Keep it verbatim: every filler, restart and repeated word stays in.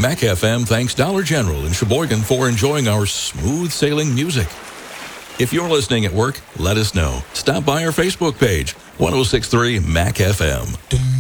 Mac F M thanks Dollar General in Sheboygan for enjoying our smooth sailing music. If you're listening at work, let us know. Stop by our Facebook page, one oh six point three Mac F M.